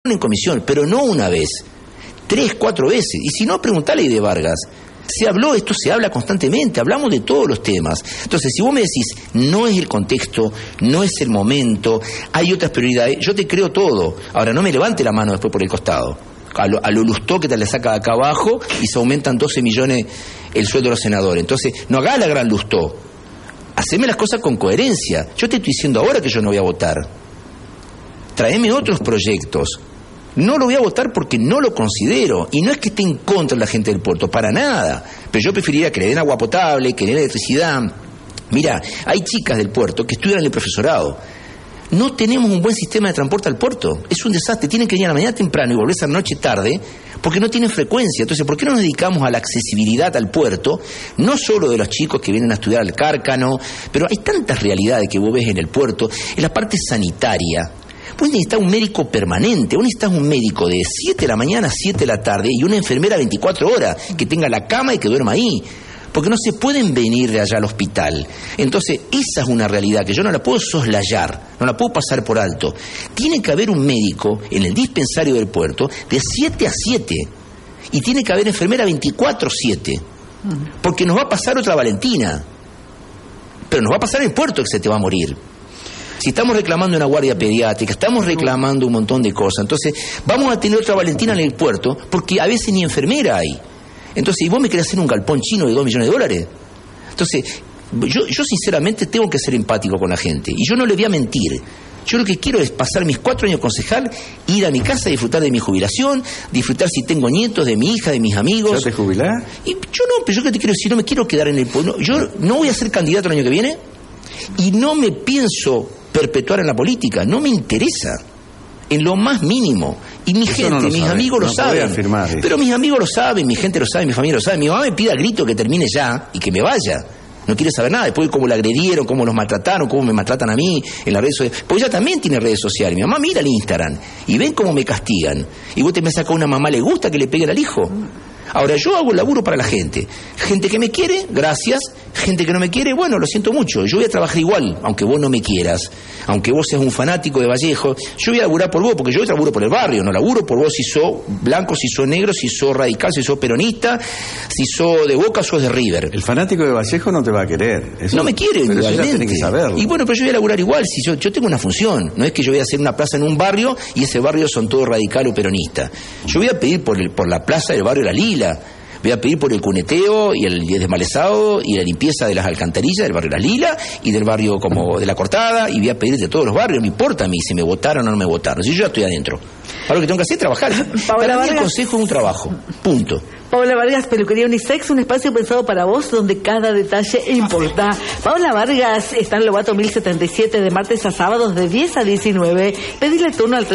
en comisión, pero no una vez, 3, 4 veces. Y si no, preguntale a de Vargas. Se habló, esto se habla constantemente, hablamos de todos los temas. Entonces, si vos me decís, no es el contexto, no es el momento, hay otras prioridades, yo te creo todo. Ahora, no me levante la mano después por el costado. A lo Lustó que te le saca de acá abajo y se aumentan 12 millones el sueldo de los senadores. Entonces, no hagas la gran Lustó. Haceme las cosas con coherencia. Yo te estoy diciendo ahora que yo no voy a votar. Traeme otros proyectos. No lo voy a votar porque no lo considero. Y no es que esté en contra de la gente del puerto, para nada. Pero yo preferiría que le den agua potable, que le den electricidad. Mira, hay chicas del puerto que estudian en el profesorado. No tenemos un buen sistema de transporte al puerto. Es un desastre. Tienen que ir a la mañana temprano y volverse a la noche tarde porque no tienen frecuencia. Entonces, ¿por qué no nos dedicamos a la accesibilidad al puerto? No solo de los chicos que vienen a estudiar al Cárcano, pero hay tantas realidades que vos ves en el puerto, en la parte sanitaria. Vos necesitas un médico permanente, vos necesitas un médico de 7 de la mañana a 7 de la tarde y una enfermera 24 horas que tenga la cama y que duerma ahí. Porque no se pueden venir de allá al hospital. Entonces, esa es una realidad que yo no la puedo soslayar, no la puedo pasar por alto. Tiene que haber un médico en el dispensario del puerto de 7 a 7. Y tiene que haber enfermera 24/7. Porque nos va a pasar otra Valentina. Pero nos va a pasar en el puerto que se te va a morir. Si estamos reclamando una guardia pediátrica, estamos reclamando un montón de cosas. Entonces, vamos a tener otra Valentina en el puerto, porque a veces ni enfermera hay. Entonces, ¿y vos me querés hacer un galpón chino de $2 millones? Entonces, yo sinceramente tengo que ser empático con la gente. Y yo no le voy a mentir. Yo lo que quiero es pasar mis 4 años concejal, ir a mi casa, disfrutar de mi jubilación, disfrutar si tengo nietos, de mi hija, de mis amigos. ¿Ya te jubilás? Y yo no, pero yo que te quiero decir, no me quiero quedar en el pueblo. Yo no voy a ser candidato el año que viene y no me pienso perpetuar en la política, no me interesa, en lo más mínimo. Y mi gente, no mis amigos lo saben, pero mis amigos lo saben, mi gente lo sabe, mi familia lo sabe. Mi mamá me pide a grito que termine ya y que me vaya. No quiere saber nada, después cómo la agredieron, cómo los maltrataron, cómo me maltratan a mí en las redes sociales. Porque ella también tiene redes sociales. Mi mamá mira el Instagram y ven cómo me castigan. Y vos te me sacas a una mamá, ¿le gusta que le peguen al hijo? Ahora, yo hago el laburo para la gente. Gente que me quiere, gracias. Gente que no me quiere, bueno, lo siento mucho. Yo voy a trabajar igual, aunque vos no me quieras. Aunque vos seas un fanático de Vallejo, yo voy a laburar por vos, porque yo laburo por el barrio. No laburo por vos si sos blanco, si sos negro, si sos radical, si sos peronista, si sos de Boca, sos de River. El fanático de Vallejo no te va a querer. Eso, no me quiere, pero eso ya tenés que saberlo. Y bueno, pero yo voy a laburar igual. Si yo tengo una función. No es que yo voy a hacer una plaza en un barrio y ese barrio son todos radical o peronista. Yo voy a pedir por la plaza del barrio La Lila. Voy a pedir por el cuneteo y el desmalezado y la limpieza de las alcantarillas del barrio La Lila y del barrio como de La Cortada, y voy a pedir de todos los barrios. No importa a mí si me votaron o no me votaron, si yo ya estoy adentro. Ahora lo que tengo que hacer es trabajar. Para mí el consejo es un trabajo, punto. Paola Vargas, Peluquería Unisex, un espacio pensado para vos donde cada detalle importa. Paola Vargas está en Lobato 1077 de martes a sábados de 10 a 19. Pedile turno al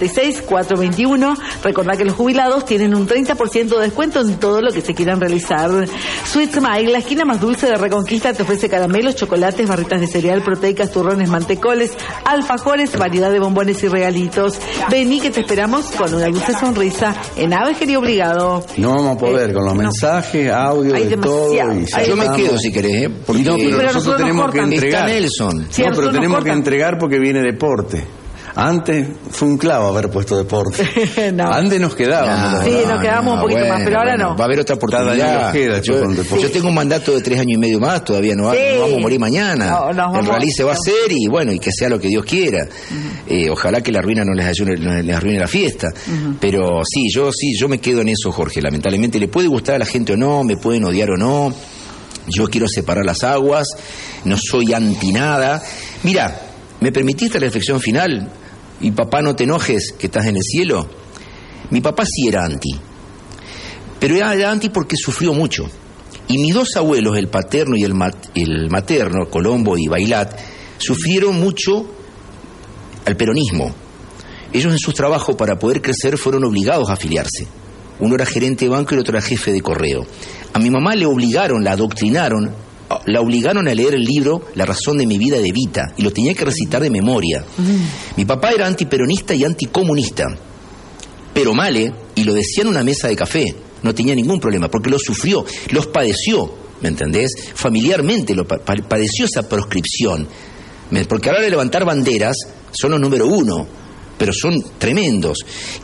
366-421. Recordá que los jubilados tienen un 30% de descuento en todo lo que se quieran realizar. Sweet Smile, la esquina más dulce de Reconquista, te ofrece caramelos, chocolates, barritas de cereal, proteicas, turrones, mantecoles, alfajores, variedad de bombones y regalitos. Vení que te esperamos con una dulce sonrisa en Avejería Obligado. No vamos a poder con los mensajes, audio, de todo. Y yo me quedo si querés, porque no, pero nosotros tenemos que entregar. Nelson. Sí, no, pero tenemos que entregar porque viene deporte. Antes fue un clavo haber puesto deporte. No. Antes nos quedábamos. Sí, nos quedábamos un poquito más, pero ahora no. Va a haber otra oportunidad. Yo tengo un mandato de 3 años y medio más, todavía no vamos a morir mañana. El rally se va a hacer y bueno, y que sea lo que Dios quiera. Ojalá que la ruina no les arruine la fiesta. Pero yo me quedo en eso, Jorge, lamentablemente. Le puede gustar a la gente o no, me pueden odiar o no. Yo quiero separar las aguas, no soy anti nada. Mira, ¿me permitiste la reflexión final? Y papá, no te enojes, que estás en el cielo. Mi papá sí era anti, pero era anti porque sufrió mucho. Y mis 2 abuelos, el paterno y el materno, Colombo y Bailat, sufrieron mucho al peronismo. Ellos en sus trabajos para poder crecer fueron obligados a afiliarse. Uno era gerente de banco y el otro era jefe de correo. A mi mamá le obligaron, la adoctrinaron, la obligaron a leer el libro La razón de mi vida de Evita y lo tenía que recitar de memoria. Mi papá era antiperonista y anticomunista, pero mal, y lo decía en una mesa de café, no tenía ningún problema, porque lo sufrió, los padeció, ¿me entendés? Familiarmente padeció esa proscripción, porque ahora de levantar banderas son los número 1, pero son tremendos.